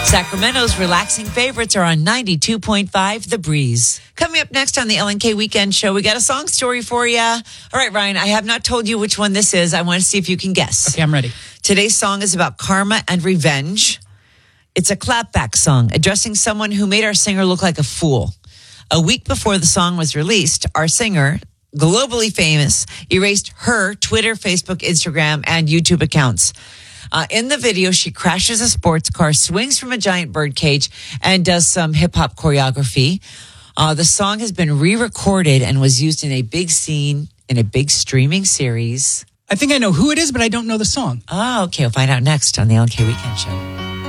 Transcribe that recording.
Sacramento's relaxing favorites are on 92.5 The Breeze. Coming up next on the LNK Weekend Show, we got a song story for you. All right, Ryan, I have not told you which one this is. I want to see if you can guess. Okay, I'm ready. Today's song is about karma and revenge. It's a clapback song addressing someone who made our singer look like a fool. A week before the song was released, our singer, globally famous, erased her Twitter, Facebook, Instagram, and YouTube accounts. In the video, she crashes a sports car, swings from a giant birdcage, and does some hip-hop choreography. The song has been re-recorded and was used in a big scene in a big streaming series. I think I know who it is, but I don't know the song. Oh, okay. We'll find out next on the LNK Weekend Show.